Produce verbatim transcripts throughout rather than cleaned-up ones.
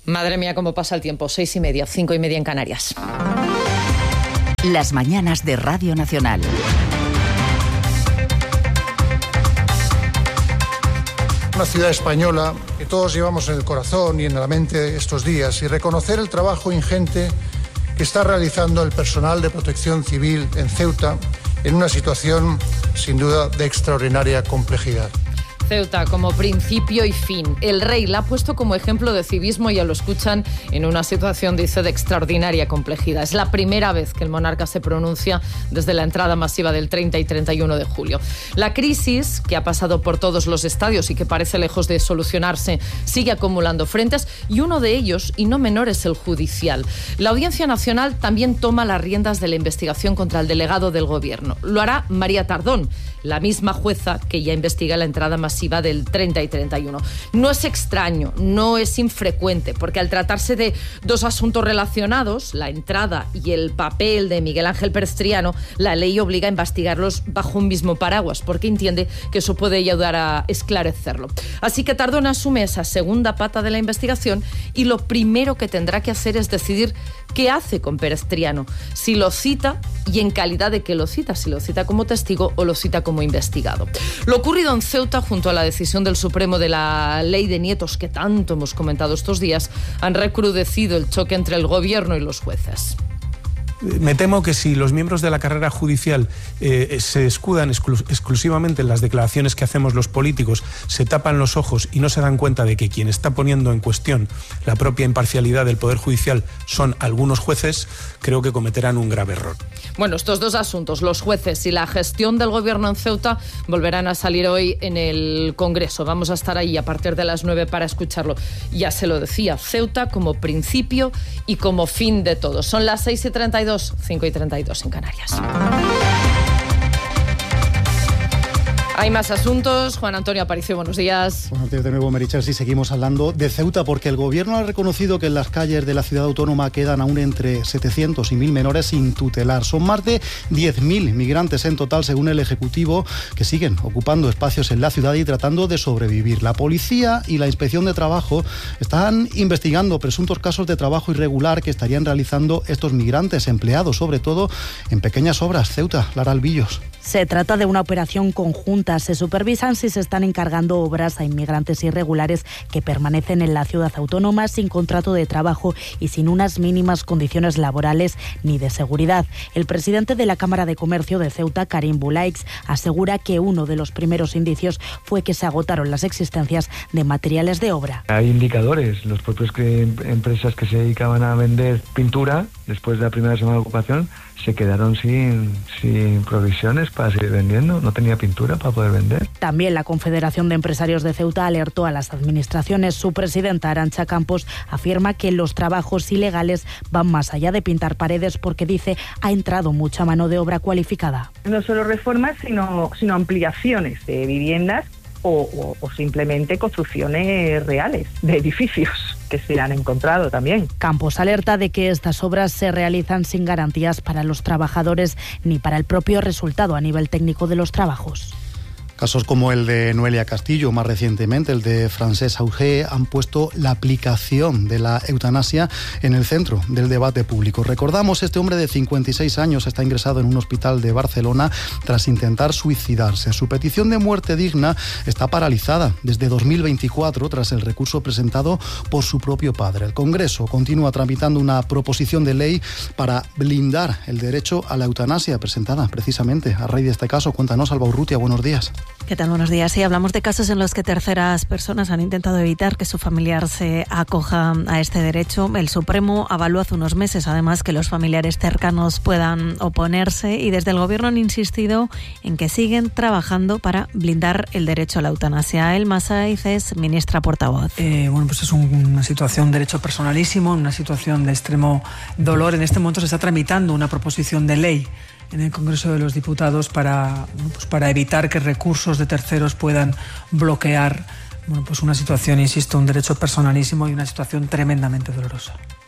Madre mía, cómo pasa el tiempo. Seis y media, cinco y media en Canarias. Las mañanas de Radio Nacional. Una ciudad española que todos llevamos en el corazón y en la mente estos días, y reconocer el trabajo ingente que está realizando el personal de protección civil en Ceuta en una situación sin duda de extraordinaria complejidad. Ceuta como principio y fin. El rey la ha puesto como ejemplo de civismo, ya lo escuchan, en una situación, dice, de extraordinaria complejidad. Es la primera vez que el monarca se pronuncia desde la entrada masiva del treinta y treinta y uno de julio. La crisis, que ha pasado por todos los estadios y que parece lejos de solucionarse, sigue acumulando frentes, y uno de ellos, y no menor, es el judicial. La Audiencia Nacional también toma las riendas de la investigación contra el delegado del Gobierno. Lo hará María Tardón, la misma jueza que ya investiga la entrada masiva del treinta y treinta y uno. No es extraño, no es infrecuente, porque al tratarse de dos asuntos relacionados, la entrada y el papel de Miguel Ángel Pérez Triano, la ley obliga a investigarlos bajo un mismo paraguas, porque entiende que eso puede ayudar a esclarecerlo. Así que Tardón asume esa segunda pata de la investigación, y lo primero que tendrá que hacer es decidir qué hace con Pérez Triano, si lo cita y en calidad de qué lo cita, si lo cita como testigo o lo cita como investigado. Lo ocurrido en Ceuta, junto a la decisión del Supremo de la ley de nietos que tanto hemos comentado estos días, han recrudecido el choque entre el gobierno y los jueces. Me temo que si los miembros de la carrera judicial eh, se escudan exclu- exclusivamente en las declaraciones que hacemos los políticos, se tapan los ojos y no se dan cuenta de que quien está poniendo en cuestión la propia imparcialidad del Poder Judicial son algunos jueces, creo que cometerán un grave error. Bueno, estos dos asuntos, los jueces y la gestión del gobierno en Ceuta, volverán a salir hoy en el Congreso. Vamos a estar ahí a partir de las nueve para escucharlo. Ya se lo decía, Ceuta como principio y como fin de todo. Son las seis y treinta y dos, cinco y treinta y dos en Canarias. Hay más asuntos. Juan Antonio Aparicio, buenos días. Buenos días de nuevo, Meritxell. Sí, seguimos hablando de Ceuta porque el gobierno ha reconocido que en las calles de la ciudad autónoma quedan aún entre setecientos y mil menores sin tutelar. Son más de diez mil migrantes en total, según el Ejecutivo, que siguen ocupando espacios en la ciudad y tratando de sobrevivir. La policía y la Inspección de Trabajo están investigando presuntos casos de trabajo irregular que estarían realizando estos migrantes, empleados sobre todo en pequeñas obras. Ceuta, Lara Albillos. Se trata de una operación conjunta. Se supervisan si se están encargando obras a inmigrantes irregulares que permanecen en la ciudad autónoma sin contrato de trabajo y sin unas mínimas condiciones laborales ni de seguridad. El presidente de la Cámara de Comercio de Ceuta, Karim Boulaix, asegura que uno de los primeros indicios fue que se agotaron las existencias de materiales de obra. Hay indicadores. Los propios que, empresas que se dedicaban a vender pintura, después de la primera semana de ocupación, se quedaron sin, sin provisiones para seguir vendiendo. No tenía pintura para poder vender. También la Confederación de Empresarios de Ceuta alertó a las administraciones. Su presidenta, Arantxa Campos, afirma que los trabajos ilegales van más allá de pintar paredes porque, dice, ha entrado mucha mano de obra cualificada. No solo reformas, sino, sino ampliaciones de viviendas o, o, o simplemente construcciones reales de edificios que se han encontrado también. Campos alerta de que estas obras se realizan sin garantías para los trabajadores ni para el propio resultado a nivel técnico de los trabajos. Casos como el de Noelia Castillo, más recientemente el de Francesc Auger, han puesto la aplicación de la eutanasia en el centro del debate público. Recordamos, este hombre de cincuenta y seis años está ingresado en un hospital de Barcelona tras intentar suicidarse. Su petición de muerte digna está paralizada desde dos mil veinticuatro tras el recurso presentado por su propio padre. El Congreso continúa tramitando una proposición de ley para blindar el derecho a la eutanasia, presentada precisamente a raíz de este caso. Cuéntanos, Alba Urrutia, buenos días. ¿Qué tal? Buenos días. Sí, hablamos de casos en los que terceras personas han intentado evitar que su familiar se acoja a este derecho. El Supremo avaló hace unos meses, además, que los familiares cercanos puedan oponerse, y desde el Gobierno han insistido en que siguen trabajando para blindar el derecho a la eutanasia. Elma Saiz es ministra portavoz. Eh, bueno, pues es un, una situación, un derecho personalísimo, una situación de extremo dolor. En este momento se está tramitando una proposición de ley en el Congreso de los Diputados para, bueno, pues para evitar que recursos de terceros puedan bloquear, bueno, pues una situación, insisto, un derecho personalísimo y una situación tremendamente dolorosa.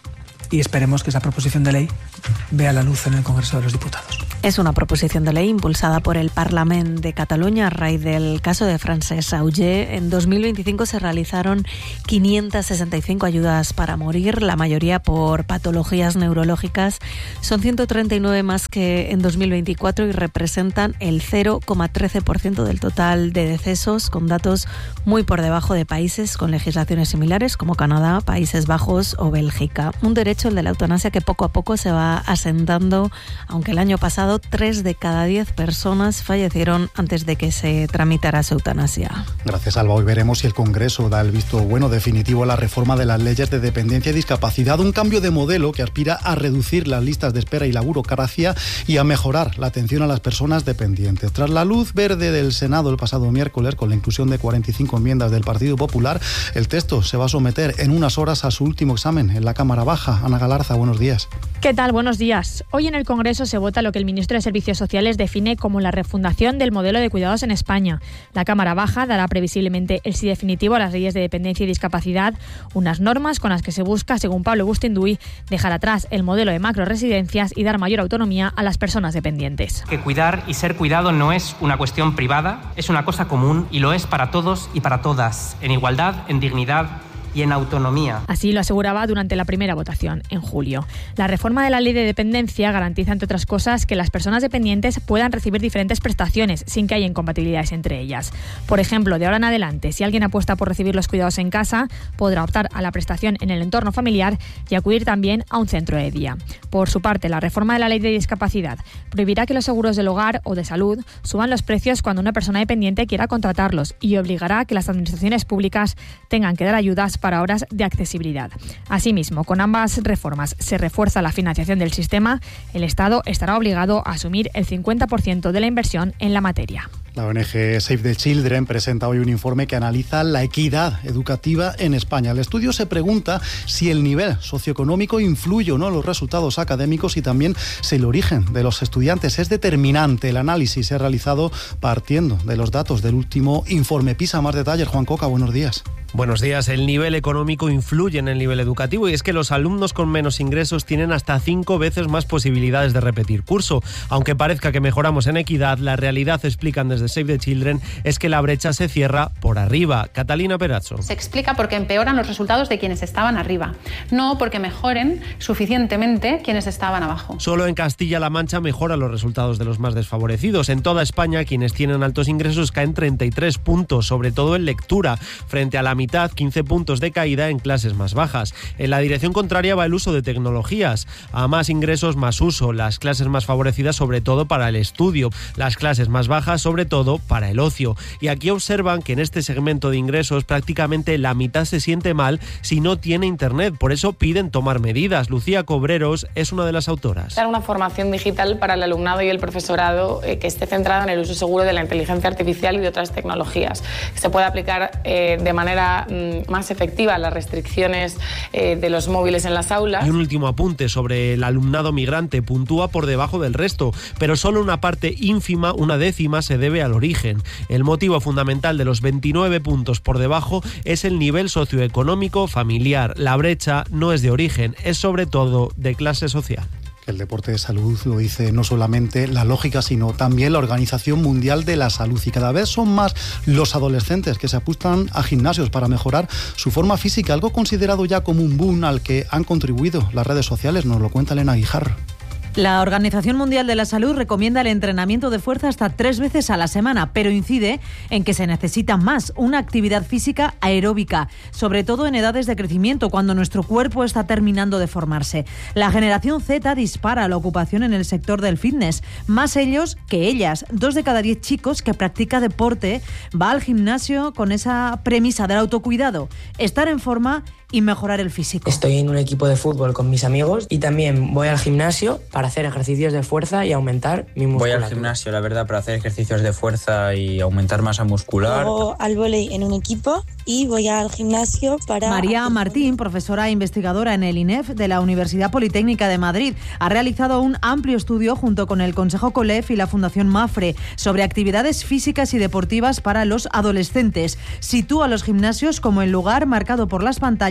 y esperemos que esa proposición de ley vea la luz en el Congreso de los Diputados. Es una proposición de ley impulsada por el Parlament de Cataluña a raíz del caso de Francesc Auger. En dos mil veinticinco se realizaron quinientas sesenta y cinco ayudas para morir, la mayoría por patologías neurológicas. Son ciento treinta y nueve más que en dos mil veinticuatro y representan el cero coma trece por ciento del total de decesos, con datos muy por debajo de países con legislaciones similares como Canadá, Países Bajos o Bélgica. Un derecho, el de la eutanasia, que poco a poco se va asentando, aunque el año pasado tres de cada diez personas fallecieron antes de que se tramitara su eutanasia. Gracias, Alba. Hoy veremos si el Congreso da el visto bueno definitivo a la reforma de las leyes de dependencia y discapacidad, un cambio de modelo que aspira a reducir las listas de espera y la burocracia y a mejorar la atención a las personas dependientes. Tras la luz verde del Senado el pasado miércoles, con la inclusión de cuarenta y cinco enmiendas del Partido Popular, el texto se va a someter en unas horas a su último examen en la Cámara Baja. Ana Galarza, buenos días. ¿Qué tal? Buenos días. Hoy en el Congreso se vota lo que el ministro de Servicios Sociales define como la refundación del modelo de cuidados en España. La Cámara Baja dará previsiblemente el sí definitivo a las leyes de dependencia y discapacidad, unas normas con las que se busca, según Pablo Bustinduy, dejar atrás el modelo de macroresidencias y dar mayor autonomía a las personas dependientes. Que cuidar y ser cuidado no es una cuestión privada, es una cosa común y lo es para todos y para todas, en igualdad, en dignidad y en autonomía. Así lo aseguraba durante la primera votación, en julio. La reforma de la ley de dependencia garantiza, entre otras cosas, que las personas dependientes puedan recibir diferentes prestaciones sin que haya incompatibilidades entre ellas. Por ejemplo, de ahora en adelante, si alguien apuesta por recibir los cuidados en casa, podrá optar a la prestación en el entorno familiar y acudir también a un centro de día. Por su parte, la reforma de la ley de discapacidad prohibirá que los seguros del hogar o de salud suban los precios cuando una persona dependiente quiera contratarlos y obligará a que las administraciones públicas tengan que dar ayudas para horas de accesibilidad. Asimismo, con ambas reformas se refuerza la financiación del sistema. El Estado estará obligado a asumir el cincuenta por ciento de la inversión en la materia. La O N G Save the Children presenta hoy un informe que analiza la equidad educativa en España. El estudio se pregunta si el nivel socioeconómico influye o no en los resultados académicos y también si el origen de los estudiantes es determinante. El análisis se ha realizado partiendo de los datos del último informe PISA. Más detalles, Juan Coca, buenos días. Buenos días. El nivel económico influye en el nivel educativo y es que los alumnos con menos ingresos tienen hasta cinco veces más posibilidades de repetir curso. Aunque parezca que mejoramos en equidad, la realidad, explican desde Save the Children, es que la brecha se cierra por arriba. Catalina Perazzo. Se explica porque empeoran los resultados de quienes estaban arriba, no porque mejoren suficientemente quienes estaban abajo. Solo en Castilla-La Mancha mejoran los resultados de los más desfavorecidos. En toda España, quienes tienen altos ingresos caen treinta y tres puntos, sobre todo en lectura, frente a la mitad, quince puntos de caída en clases más bajas. En la dirección contraria va el uso de tecnologías. A más ingresos, más uso. Las clases más favorecidas, sobre todo para el estudio. Las clases más bajas, sobre todo para el ocio. Y aquí observan que en este segmento de ingresos prácticamente la mitad se siente mal si no tiene internet. Por eso piden tomar medidas. Lucía Cobreros es una de las autoras. Dar una formación digital para el alumnado y el profesorado eh, que esté centrada en el uso seguro de la inteligencia artificial y de otras tecnologías. Que se pueda aplicar eh, de manera más efectiva las restricciones eh, de los móviles en las aulas. Y un último apunte sobre el alumnado migrante. Puntúa por debajo del resto, pero solo una parte ínfima, una décima, se debe al origen. El motivo fundamental de los veintinueve puntos por debajo es el nivel socioeconómico familiar. La brecha no es de origen, es sobre todo de clase social. El deporte de salud lo dice no solamente la lógica, sino también la Organización Mundial de la Salud. Y cada vez son más los adolescentes que se apuntan a gimnasios para mejorar su forma física, algo considerado ya como un boom al que han contribuido las redes sociales. Nos lo cuenta Elena Guijarro. La Organización Mundial de la Salud recomienda el entrenamiento de fuerza hasta tres veces a la semana, pero incide en que se necesita más, una actividad física aeróbica, sobre todo en edades de crecimiento, cuando nuestro cuerpo está terminando de formarse. La generación Z dispara la ocupación en el sector del fitness, más ellos que ellas. Dos de cada diez chicos que practica deporte va al gimnasio con esa premisa del autocuidado, estar en forma y mejorar el físico. Estoy en un equipo de fútbol con mis amigos y también voy al gimnasio para hacer ejercicios de fuerza y aumentar mi musculatura. Voy al gimnasio, la verdad, para hacer ejercicios de fuerza y aumentar masa muscular. Juego al vóley en un equipo y voy al gimnasio para... María Martín, profesora e investigadora en el I N E F de la Universidad Politécnica de Madrid, ha realizado un amplio estudio junto con el Consejo COLEF y la Fundación MAFRE sobre actividades físicas y deportivas para los adolescentes. Sitúa los gimnasios como el lugar marcado por las pantallas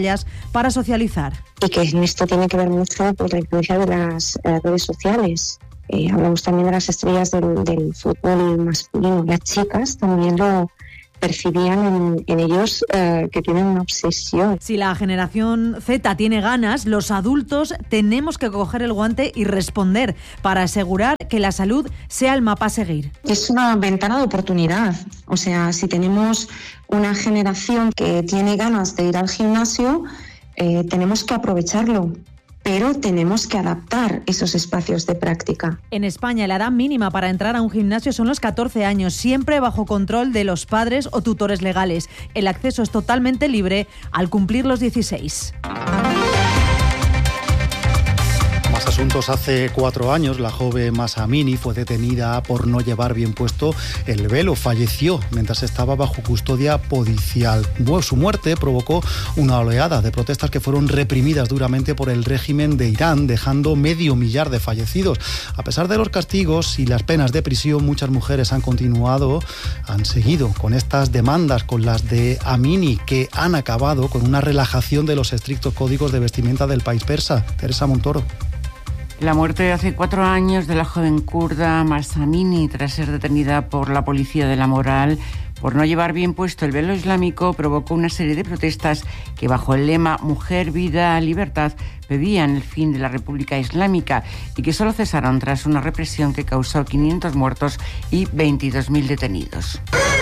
pantallas para socializar. Y que en esto tiene que ver mucho por la influencia de las eh, redes sociales. Eh, hablamos también de las estrellas del, del fútbol masculino. Las chicas también lo percibían en, en ellos eh, que tienen una obsesión. Si la generación Z tiene ganas, los adultos tenemos que coger el guante y responder para asegurar que la salud sea el mapa a seguir. Es una ventana de oportunidad. O sea, si tenemos una generación que tiene ganas de ir al gimnasio, eh, tenemos que aprovecharlo. Pero tenemos que adaptar esos espacios de práctica. En España, la edad mínima para entrar a un gimnasio son los catorce años, siempre bajo control de los padres o tutores legales. El acceso es totalmente libre al cumplir los dieciséis. Más asuntos. Hace cuatro años, la joven Mahsa Amini fue detenida por no llevar bien puesto el velo. Falleció mientras estaba bajo custodia policial. Su muerte provocó una oleada de protestas que fueron reprimidas duramente por el régimen de Irán, dejando medio millar de fallecidos. A pesar de los castigos y las penas de prisión, muchas mujeres han continuado, han seguido con estas demandas, con las de Amini, que han acabado con una relajación de los estrictos códigos de vestimenta del país persa. Teresa Montoro. La muerte hace cuatro años de la joven kurda Mahsa Amini, tras ser detenida por la policía de la moral por no llevar bien puesto el velo islámico, provocó una serie de protestas que, bajo el lema Mujer, Vida, Libertad, pedían el fin de la República Islámica y que solo cesaron tras una represión que causó quinientos muertos y veintidós mil detenidos.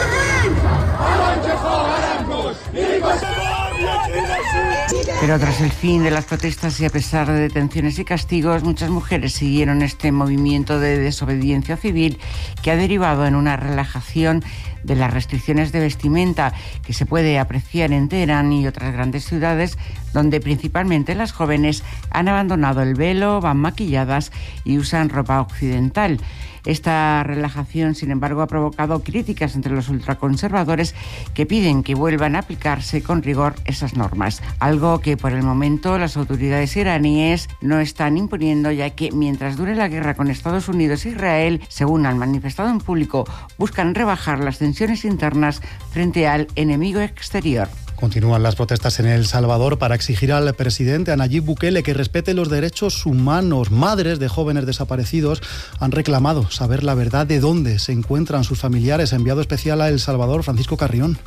Pero tras el fin de las protestas y a pesar de detenciones y castigos, muchas mujeres siguieron este movimiento de desobediencia civil que ha derivado en una relajación de las restricciones de vestimenta que se puede apreciar en Teherán y otras grandes ciudades, donde principalmente las jóvenes han abandonado el velo, van maquilladas y usan ropa occidental. Esta relajación, sin embargo, ha provocado críticas entre los ultraconservadores que piden que vuelvan a aplicarse con rigor esas normas, algo que por el momento las autoridades iraníes no están imponiendo, ya que mientras dure la guerra con Estados Unidos e Israel, según han manifestado en público, buscan rebajar las tensiones internas frente al enemigo exterior. Continúan las protestas en El Salvador para exigir al presidente, a Nayib Bukele, que respete los derechos humanos. Madres de jóvenes desaparecidos han reclamado saber la verdad de dónde se encuentran sus familiares. Enviado especial a El Salvador, Francisco Carrión.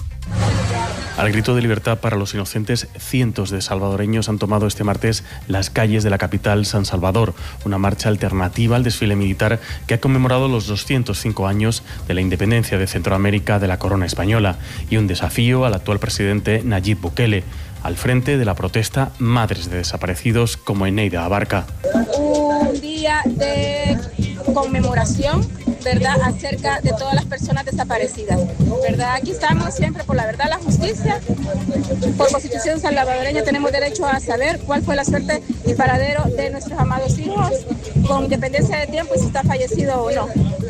Al grito de libertad para los inocentes, cientos de salvadoreños han tomado este martes las calles de la capital, San Salvador, una marcha alternativa al desfile militar que ha conmemorado los doscientos cinco años de la independencia de Centroamérica de la corona española y un desafío al actual presidente Nayib Bukele. Al frente de la protesta, madres de desaparecidos como Eneida Abarca. Un día de conmemoración, ¿verdad?, acerca de todas las personas desaparecidas, ¿verdad? Aquí estamos siempre por la verdad, la justicia. Por Constitución salvadoreña tenemos derecho a saber cuál fue la suerte y paradero de nuestros amados hijos, con independencia de tiempo y si está fallecido o no.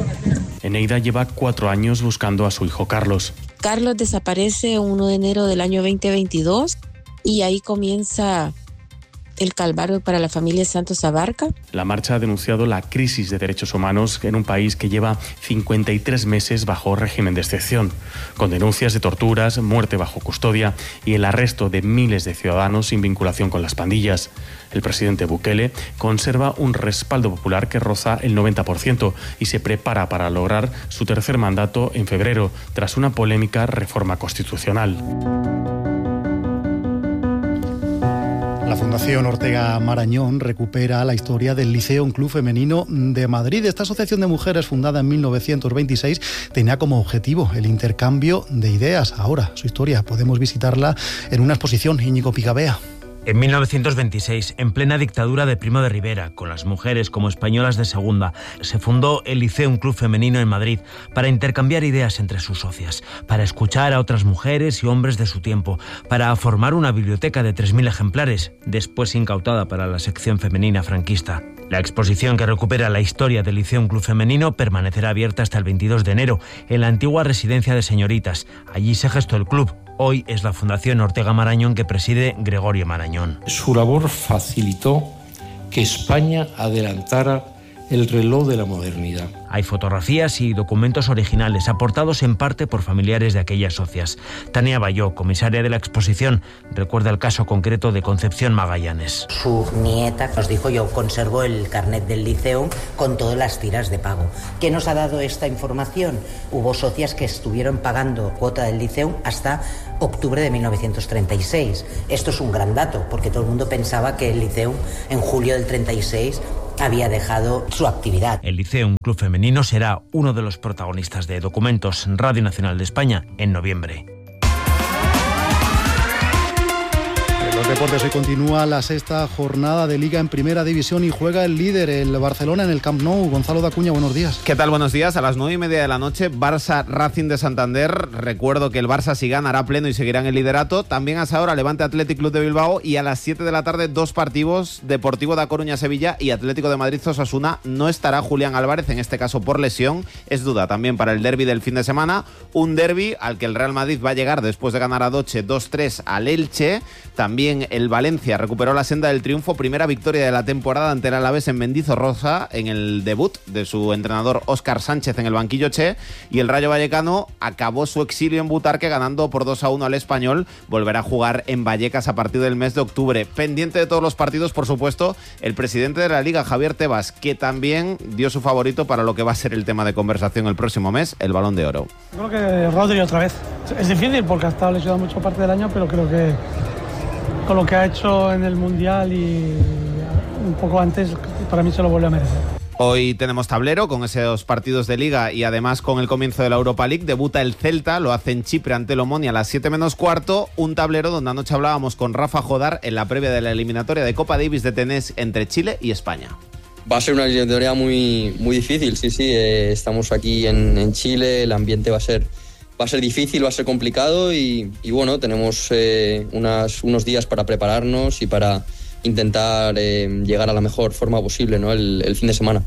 Eneida lleva cuatro años buscando a su hijo Carlos. Carlos desaparece el primero de enero del año veinte veintidós y ahí comienza el calvario para la familia Santos Abarca. La marcha ha denunciado la crisis de derechos humanos en un país que lleva cincuenta y tres meses bajo régimen de excepción, con denuncias de torturas, muerte bajo custodia y el arresto de miles de ciudadanos sin vinculación con las pandillas. El presidente Bukele conserva un respaldo popular que roza el noventa por ciento y se prepara para lograr su tercer mandato en febrero, tras una polémica reforma constitucional. La Fundación Ortega Marañón recupera la historia del Liceo, un club femenino de Madrid. Esta asociación de mujeres, fundada en mil novecientos veintiséis, tenía como objetivo el intercambio de ideas. Ahora, su historia podemos visitarla en una exposición. Íñigo Pigabea. En mil novecientos veintiséis, en plena dictadura de Primo de Rivera, con las mujeres como españolas de segunda, se fundó el Liceo, un club femenino en Madrid, para intercambiar ideas entre sus socias, para escuchar a otras mujeres y hombres de su tiempo, para formar una biblioteca de tres mil ejemplares, después incautada para la sección femenina franquista. La exposición, que recupera la historia del Liceo, un club femenino, permanecerá abierta hasta el veintidós de enero, en la antigua residencia de señoritas. Allí se gestó el club. Hoy es la Fundación Ortega Marañón, que preside Gregorio Marañón. Su labor facilitó que España adelantara el reloj de la modernidad. Hay fotografías y documentos originales aportados en parte por familiares de aquellas socias. Tania Bayó, comisaria de la exposición, recuerda el caso concreto de Concepción Magallanes. Su nieta nos dijo: yo conservo el carnet del liceo con todas las tiras de pago. ¿Qué nos ha dado esta información? Hubo socias que estuvieron pagando cuota del liceo hasta octubre de mil novecientos treinta y seis. Esto es un gran dato, porque todo el mundo pensaba que el liceo en julio del treinta y seis había dejado su actividad. El Liceo, un club femenino, será uno de los protagonistas de Documentos Radio Nacional de España en noviembre. Los deportes, hoy continúa la sexta jornada de Liga en Primera División y juega el líder, el Barcelona, en el Camp Nou. Gonzalo Dacuña, buenos días. ¿Qué tal? Buenos días. A las nueve y media de la noche, Barça Racing de Santander. Recuerdo que el Barça, si gana, hará pleno y seguirá en el liderato. También a esa hora, Levante Athletic Club de Bilbao, y a las siete de la tarde, dos partidos: Deportivo da Coruña Sevilla y Atlético de Madrid Osasuna. No estará Julián Álvarez, en este caso por lesión. Es duda también para el derbi del fin de semana. Un derbi al que el Real Madrid va a llegar después de ganar anoche dos tres al Elche. También el Valencia recuperó la senda del triunfo, primera victoria de la temporada ante el Alavés en Mendizorroza, en el debut de su entrenador Óscar Sánchez en el banquillo Che, y el Rayo Vallecano acabó su exilio en Butarque ganando por dos a uno al Español. Volverá a jugar en Vallecas a partir del mes de octubre. Pendiente de todos los partidos, por supuesto, el presidente de la Liga, Javier Tebas, que también dio su favorito para lo que va a ser el tema de conversación el próximo mes, el Balón de Oro. Creo que Rodri otra vez. Es difícil porque ha estado lesionado mucho parte del año, pero creo que con lo que ha hecho en el Mundial y un poco antes, para mí se lo vuelve a merecer. Hoy tenemos tablero con esos partidos de Liga y además con el comienzo de la Europa League. Debuta el Celta, lo hace en Chipre ante el Omonia a las siete menos cuarto. Un tablero donde anoche hablábamos con Rafa Jodar en la previa de la eliminatoria de Copa Davis de tenis entre Chile y España. Va a ser una eliminatoria muy, muy difícil, sí, sí. Eh, estamos aquí en, en Chile, el ambiente va a ser... Va a ser difícil, va a ser complicado y, y bueno, tenemos eh, unas, unos días para prepararnos y para intentar eh, llegar a la mejor forma posible, ¿no? el, el fin de semana.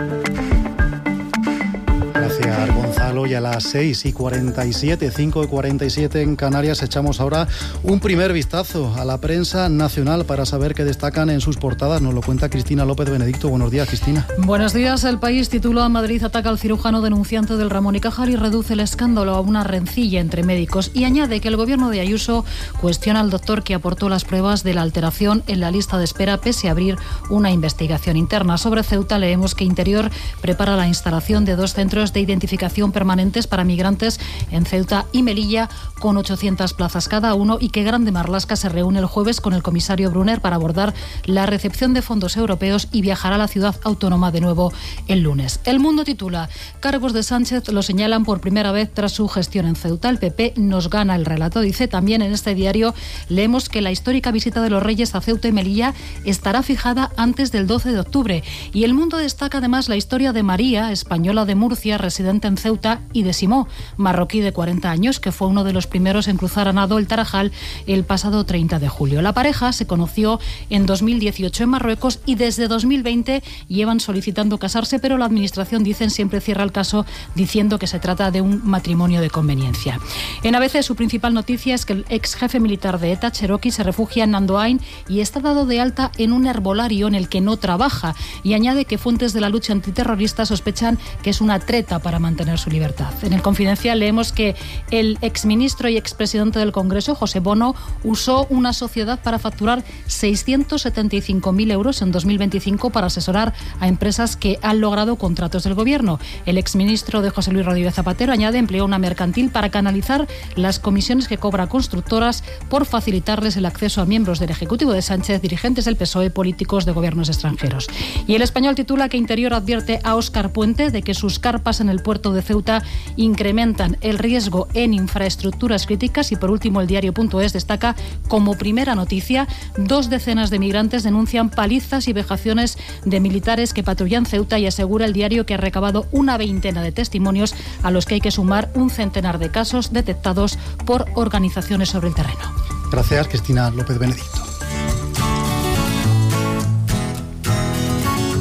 Gracias, Gonzalo. Y a las seis y cuarenta y siete, cinco y cuarenta y siete en Canarias, echamos ahora un primer vistazo a la prensa nacional para saber qué destacan en sus portadas. Nos lo cuenta Cristina López Benedicto. Buenos días, Cristina. Buenos días. El País titula: Madrid ataca al cirujano denunciante del Ramón y Cajal y reduce el escándalo a una rencilla entre médicos. Y añade que el gobierno de Ayuso cuestiona al doctor que aportó las pruebas de la alteración en la lista de espera pese a abrir una investigación interna. Sobre Ceuta leemos que Interior prepara la instalación de dos centros de identificación permanentes para migrantes en Ceuta y Melilla, con ochocientas plazas cada uno, y que Grande Marlaska se reúne el jueves con el comisario Brunner para abordar la recepción de fondos europeos y viajará a la ciudad autónoma de nuevo el lunes. El Mundo titula: cargos de Sánchez lo señalan por primera vez tras su gestión en Ceuta. El P P nos gana el relato. Dice también en este diario, leemos que la histórica visita de los Reyes a Ceuta y Melilla estará fijada antes del doce de octubre. Y El Mundo destaca además la historia de María, española de Murcia, residente en Ceuta, y de Simó, marroquí de cuarenta años, que fue uno de los primeros en cruzar a nado el Tarajal el pasado treinta de julio. La pareja se conoció en dos mil dieciocho en Marruecos y desde dos mil veinte llevan solicitando casarse, pero la administración, dicen, siempre cierra el caso diciendo que se trata de un matrimonio de conveniencia. En A B C, su principal noticia es que el ex jefe militar de ETA, Cherokee, se refugia en Andoain y está dado de alta en un herbolario en el que no trabaja, y añade que fuentes de la lucha antiterrorista sospechan que es una treta para mantener su libertad. En El Confidencial leemos que el exministro y expresidente del Congreso, José Bono, usó una sociedad para facturar seiscientos setenta y cinco mil euros en dos mil veinticinco para asesorar a empresas que han logrado contratos del gobierno. El exministro de José Luis Rodríguez Zapatero, añade, empleó una mercantil para canalizar las comisiones que cobra constructoras por facilitarles el acceso a miembros del Ejecutivo de Sánchez, dirigentes del P S O E, políticos de gobiernos extranjeros. Y El Español titula que Interior advierte a Óscar Puente de que sus carpas en el puerto de Ceuta incrementan el riesgo en infraestructuras críticas. Y por último, el diario.es destaca como primera noticia: dos decenas de migrantes denuncian palizas y vejaciones de militares que patrullan Ceuta, y asegura el diario que ha recabado una veintena de testimonios a los que hay que sumar un centenar de casos detectados por organizaciones sobre el terreno. Gracias, Cristina López Benedicto.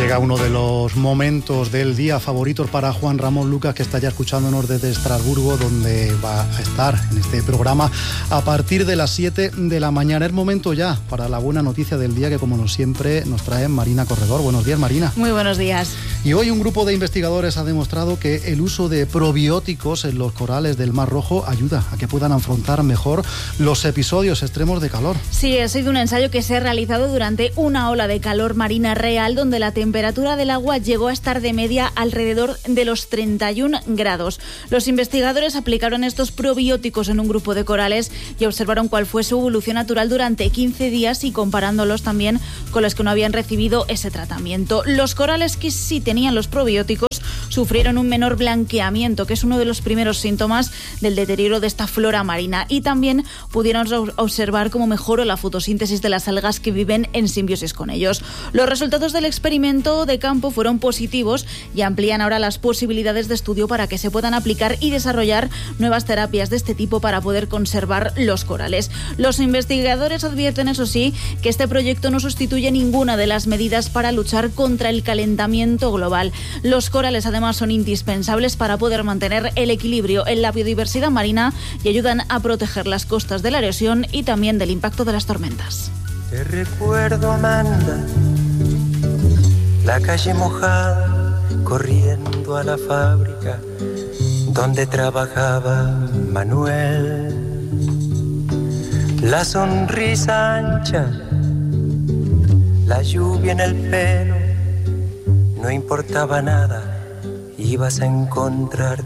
Llega uno de los momentos del día favoritos para Juan Ramón Lucas, que está ya escuchándonos desde Estrasburgo, donde va a estar en este programa a partir de las siete de la mañana. Es momento ya para la buena noticia del día que, como no siempre, nos trae Marina Corredor. Buenos días, Marina. Muy buenos días. Y hoy un grupo de investigadores ha demostrado que el uso de probióticos en los corales del Mar Rojo ayuda a que puedan afrontar mejor los episodios extremos de calor. Sí, ha sido un ensayo que se ha realizado durante una ola de calor marina real, donde la temperatura del agua llegó a estar de media alrededor de los treinta y un grados. Los investigadores aplicaron estos probióticos en un grupo de corales y observaron cuál fue su evolución natural durante quince días y comparándolos también con los que no habían recibido ese tratamiento. Los corales que sí tenían los probióticos sufrieron un menor blanqueamiento, que es uno de los primeros síntomas del deterioro de esta flora marina, y también pudieron observar cómo mejoró la fotosíntesis de las algas que viven en simbiosis con ellos. Los resultados del experimento de campo fueron positivos y amplían ahora las posibilidades de estudio para que se puedan aplicar y desarrollar nuevas terapias de este tipo para poder conservar los corales. Los investigadores advierten, eso sí, que este proyecto no sustituye ninguna de las medidas para luchar contra el calentamiento global. Los corales, además, son indispensables para poder mantener el equilibrio en la biodiversidad marina y ayudan a proteger las costas de la erosión y también del impacto de las tormentas. Te recuerdo, Amanda, la calle mojada, corriendo a la fábrica donde trabajaba Manuel. La sonrisa ancha, la lluvia en el pelo, no importaba nada, ibas a encontrarte